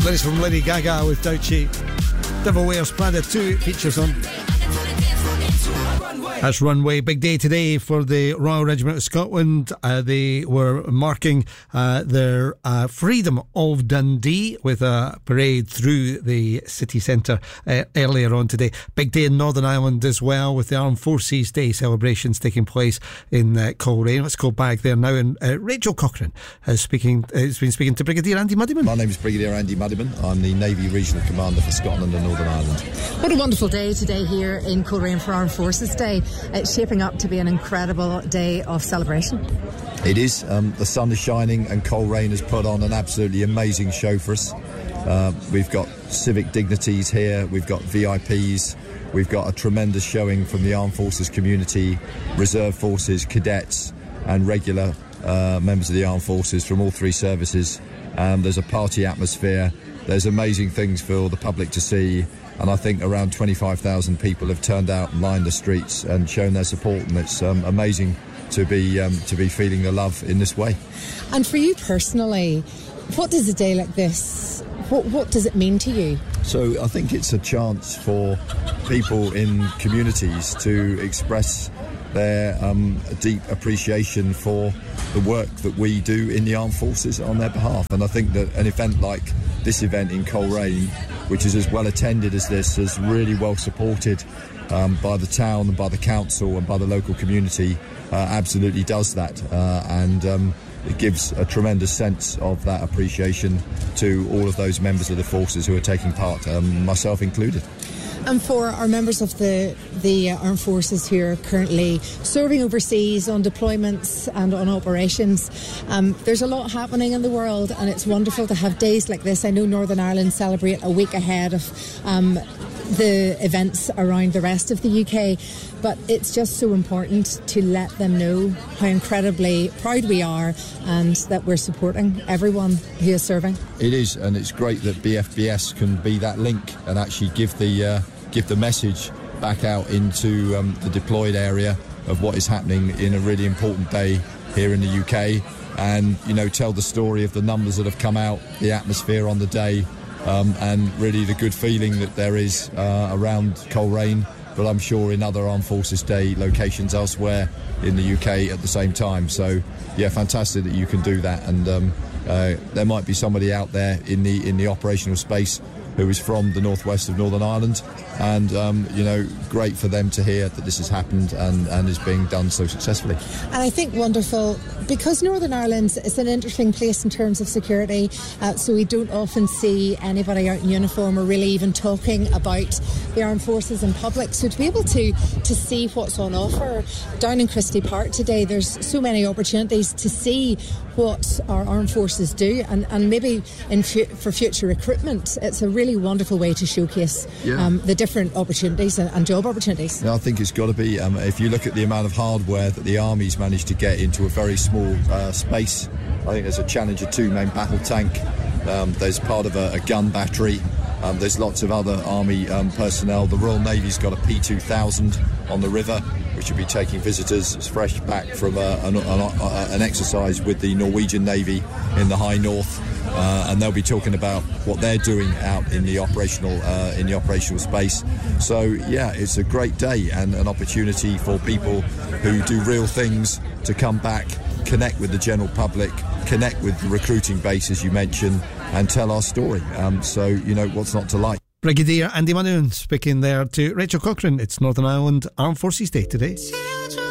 This from Lady Gaga with Douchi. Devil Wears Prada 2 features on. That's Runway. Big day today for the Royal Regiment of Scotland. They were marking their freedom of Dundee with a parade through the city centre earlier on today. Big day in Northern Ireland as well, with the Armed Forces Day celebrations taking place in Coleraine. Let's go back there now, and Rachel Cochrane has been speaking to Brigadier Andy Muddiman. My name is Brigadier Andy Muddiman. I'm the Navy Regional Commander for Scotland and Northern Ireland. What a wonderful day today here in Coleraine for Armed Forces Day. It's shaping up to be an incredible day of celebration. It is. The sun is shining and Coleraine has put on an absolutely amazing show for us. We've got civic dignitaries here, we've got VIPs, we've got a tremendous showing from the Armed Forces community, Reserve Forces, cadets and regular members of the Armed Forces from all three services. There's a party atmosphere, there's amazing things for the public to see, and I think around 25,000 people have turned out and lined the streets and shown their support, and it's amazing to be feeling the love in this way. And for you personally, what does a day like this, what does it mean to you? So I think it's a chance for people in communities to express their deep appreciation for the work that we do in the Armed Forces on their behalf. And I think that an event like this event in Coleraine, which is as well attended as this, is really well supported by the town and by the council and by the local community, absolutely does that. And it gives a tremendous sense of that appreciation to all of those members of the forces who are taking part, myself included. And for our members of the Armed Forces who are currently serving overseas on deployments and on operations, there's a lot happening in the world, and it's wonderful to have days like this. I know Northern Ireland celebrate a week ahead of the events around the rest of the UK, but it's just so important to let them know how incredibly proud we are and that we're supporting everyone who is serving. It is, and it's great that BFBS can be that link and actually give the message back out into the deployed area of what is happening in a really important day here in the UK, and tell the story of the numbers that have come out, the atmosphere on the day, and really the good feeling that there is around Coleraine, but I'm sure in other Armed Forces Day locations elsewhere in the UK at the same time. So yeah, fantastic that you can do that, and there might be somebody out there in the operational space who is from the northwest of Northern Ireland, and great for them to hear that this has happened and is being done so successfully. And I think wonderful, because Northern Ireland is an interesting place in terms of security, so we don't often see anybody out in uniform or really even talking about the armed forces in public. So to be able to see what's on offer down in Christie Park today, there's so many opportunities to see what our armed forces do, and maybe for future recruitment, it's a really wonderful way to showcase the different opportunities and job opportunities. I think it's got to be, if you look at the amount of hardware that the Army's managed to get into a very small space. I think there's a Challenger 2 main battle tank, there's part of a gun battery, there's lots of other Army personnel. The Royal Navy's got a P2000 on the river, which will be taking visitors. It's fresh back from an exercise with the Norwegian Navy in the High North, and they'll be talking about what they're doing out in the operational space. So yeah, it's a great day and an opportunity for people who do real things to come back, connect with the general public, connect with the recruiting base, as you mentioned, and tell our story. So what's not to like. Brigadier Andy Muddiman speaking there to Rachel Cochrane. It's Northern Ireland Armed Forces Day today.